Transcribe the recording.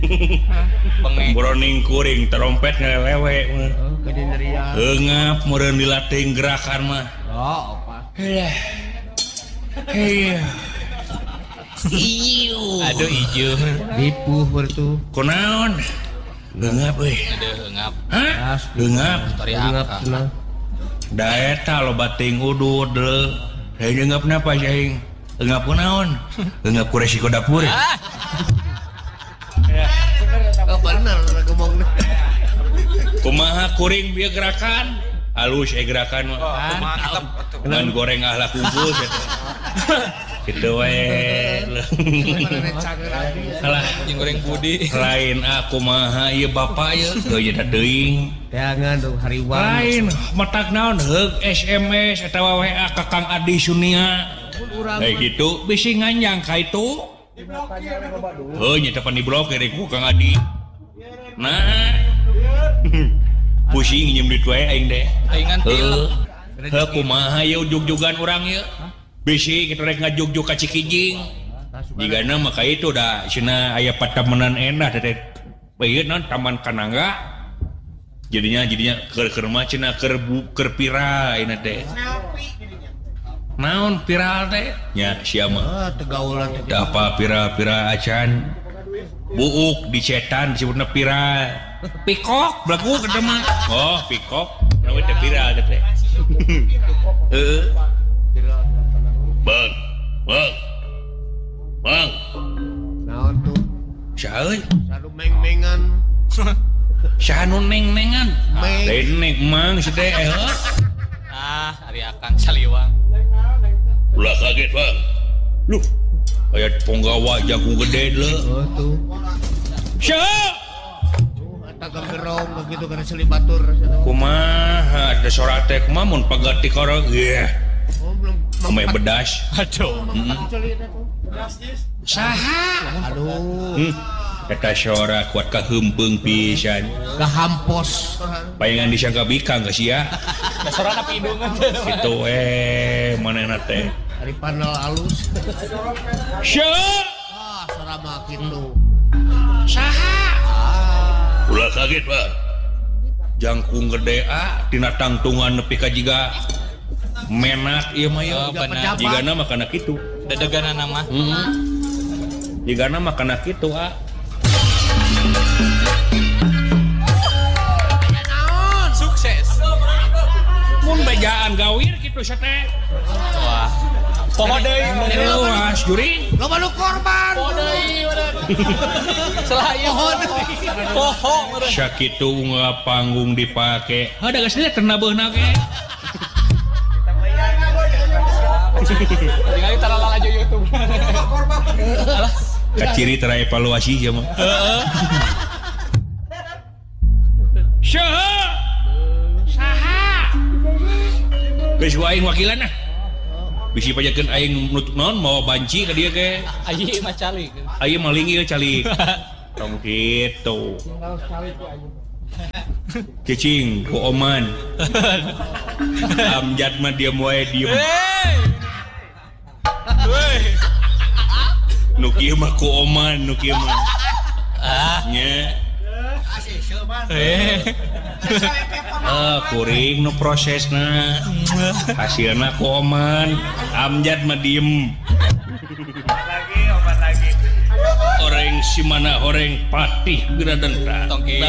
Broning kuring trompet ngelewe ngap meureun dilatih gerakan mah aduh ijo dipuh bertu kunaon ngap euy ngap hah ngap tori apa da eta lo bating udud deuleu hayang ngap napa cing ngap kunaon ngap ku resiko dapur bener ngomong kumaha kuring bieu gerakan halus gerakan mah ngan goreng ahlak unggul kitu we alah jeung goreng budi lain aku mah ieu bapak ieu teu teuing jangan dong hariwang lain matak naon heug SMS atawa WA ka Kang Adi Sunia kayak gitu bisi nganjang ka itu heuh nya tepan diblokir ku Kang Adi nah pusing nyeum duit wae aing deh aing ngantil heuh kumaha ieu ujug-jugan urang ieu bisi kita rek ngajug-jug ka Cikijing jigana mah ka itu da cenah aya patamenan endah teh ieu naon Taman Kanangga jadinya keur mah cenah keur pira ayeuna teh naon viral teh nya sia mah tegaulan da apa pira-pira acan buuk dicetan disebutna viral pikok belagu kada mah oh pikok naon teh viral teh heeh bang naon tuh saha euy sadu meng-mengan saha nu neng-nengan lain neng mang si teh ari akan saliwang ulah kaget bang luh aya ponggawa jagung gede le oh tuh saha eta gerong begitu kana selibatur kumaha ada sorak teh kumaha mun pagati karo ge oh belum ame bedas aduh saha aduh eta sorak kuat kaheumpeng pisan gahampos payangan disangka bikang geus sia sorana pidungan kitu manehna teh dari panel alus saha sarama kitu saha ulah kaget bang jangkung gede tina tangtungan nepi ka jiga menak ieu mah oh, benar jigana mah kana kitu dadeganana mah jigana mah kana kitu sukses mun bejaan gawir kitu sia teh wah poho deui was juri loba nu korban poho deui selain poho sakitu panggung dipake ada geus lihat ternabeuna ge tinggal tarala aja YouTube alah kaciri tara evaluasi ya mah saha geus aing wakilan nah bisi pajakeun aing nutup naon mawa banci ka dieu ge aji mah calik aya maling ieu calik tong kitu cicing ku oman amjad mah dia moe diem nu kieu mah ku oman nu kieu mah nya kuring nu prosesna hasilna ku oman amjad mah diem lagi orang si mana orang patih geradan